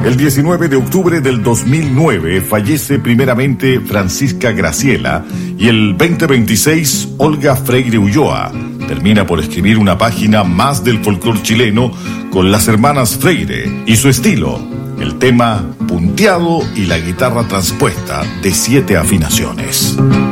El 19 de octubre del 2009 fallece primeramente Francisca Graciela y el 2026 Olga Freire Ulloa. Termina por escribir una página más del folclore chileno con las hermanas Freire y su estilo, el tema punteado y la guitarra transpuesta de 7 afinaciones.